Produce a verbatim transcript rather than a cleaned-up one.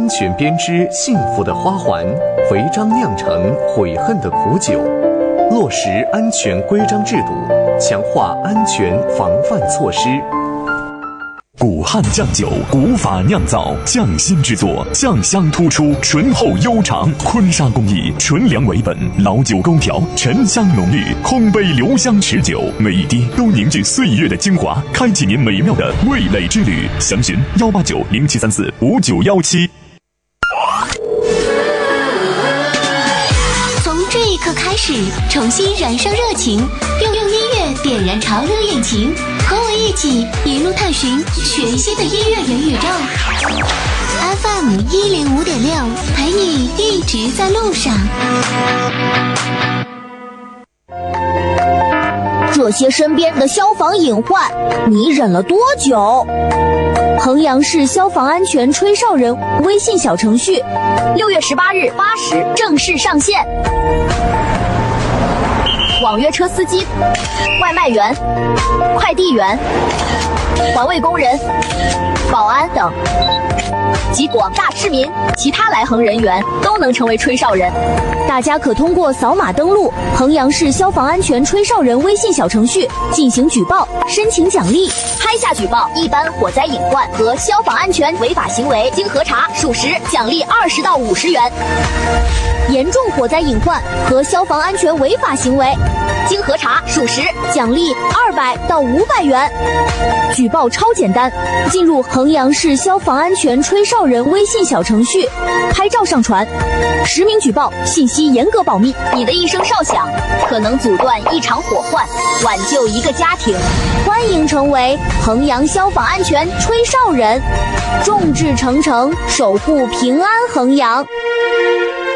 安全编织幸福的花环，违章酿成悔恨的苦酒。落实安全规章制度，强化安全防范措施。 古汉酱酒，古法酿造，匠心制作，酱香突出，醇厚悠长。坤沙工艺，纯粮为本，老酒勾调，沉香浓郁，空杯留香持久，每一滴都凝聚岁月的精华，开启您美妙的味蕾之旅。详询幺八九零七三四五九幺七。 从这一刻开始，重新燃烧热情，用用音乐点燃潮流引擎，和我一起一路探寻全新的音乐元宇宙。F M 一零五点六，陪你一直在路上。 这些身边的消防隐患，你忍了多久？衡阳市消防安全吹哨人微信小程序，六月十八日八时正式上线。网约车司机、外卖员、快递员、环卫工人、保安等及广大市民、其他来衡人员都能成为吹哨人。大家可通过扫码登录衡阳市消防安全吹哨人微信小程序进行举报，申请奖励。拍下举报一般火灾隐患和消防安全违法行为，经核查属实，奖励二十到五十元；严重火灾隐患和消防安全违法行为，经核查属实，奖励二百到五百元。举报超简单，进入衡阳市消防安全吹哨人微信小程序，拍照上传，实名举报，信息严格保密。你的一声哨响可能阻断一场火患，挽救一个家庭。欢迎成为衡阳消防安全吹哨人，众志成城，守护平安衡阳。